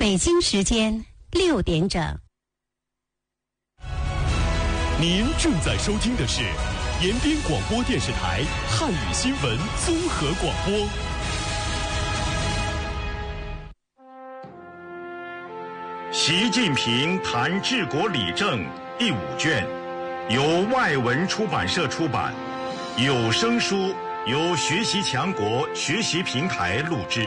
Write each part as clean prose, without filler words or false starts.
北京时间6点整。 您正在收听的是延边广播电视台汉语新闻综合广播。 习近平谈治国理政第5卷，由外文出版社出版，有声书由学习强国学习平台录制。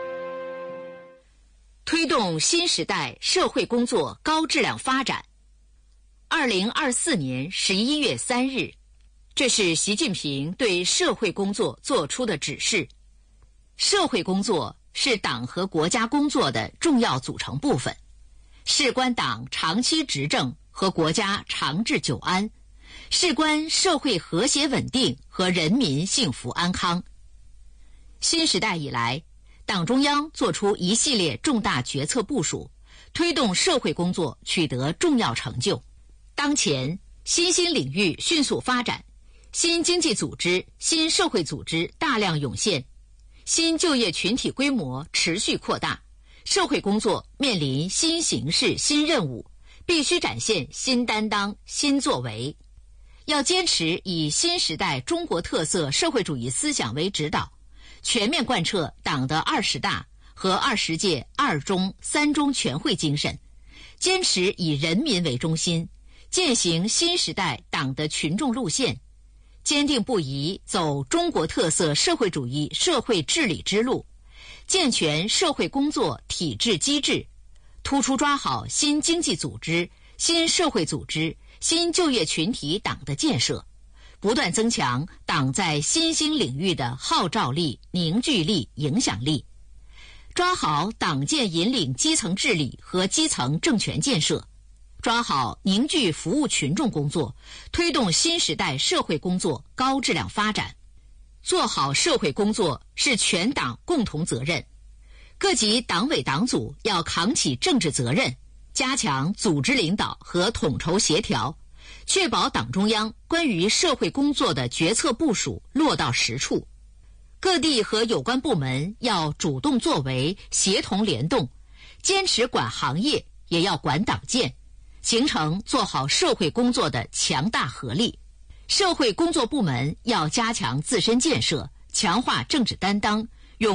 推动新时代社会工作高质量发展。2024年11月3日，这是习近平对社会工作作出的指示。社会工作是党和国家工作的重要组成部分，事关党长期执政和国家长治久安，事关社会和谐稳定和人民幸福安康。新时代以来，党中央作出一系列重大决策部署，推动社会工作取得重要成就。当前，新兴领域迅速发展，新经济组织、新社会组织大量涌现，新就业群体规模持续扩大，社会工作面临新形势、新任务，必须展现新担当、新作为。要坚持以新时代中国特色社会主义思想为指导，全面贯彻党的20大和20届2中、3中全会精神，坚持以人民为中心，践行新时代党的群众路线，坚定不移走中国特色社会主义社会治理之路，健全社会工作体制机制，突出抓好新经济组织、新社会组织、新就业群体党的建设，不断增强党在新兴领域的号召力、凝聚力、影响力，抓好党建引领基层治理和基层政权建设，抓好凝聚服务群众工作，推动新时代社会工作高质量发展。做好社会工作是全党共同责任，各级党委党组要扛起政治责任，加强组织领导和统筹协调，确保党中央关于社会工作的决策部署落到实处。各地和有关部门要主动作为，协同联动，坚持管行业也要管党建，形成做好社会工作的强大合力。社会工作部门要加强自身建设，强化政治担当，